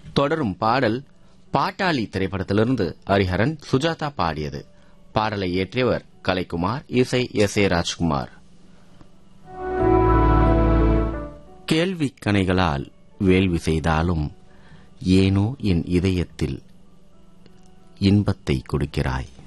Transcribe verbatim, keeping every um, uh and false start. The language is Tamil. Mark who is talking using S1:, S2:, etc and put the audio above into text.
S1: தொடரும் பாடல் பாட்டாளி திரைப்படத்திலிருந்து ஹரிஹரன், சுஜாதா பாடியது. பாடலை இயற்றியவர் கலைக்குமார், இசை எஸ் ஏ ராஜ்குமார். கேள்வி கணைகளால் வேள்வி செய்தாலும் ஏனோ என் இதயத்தில் இன்பத்தை கொடுக்கிறாய்.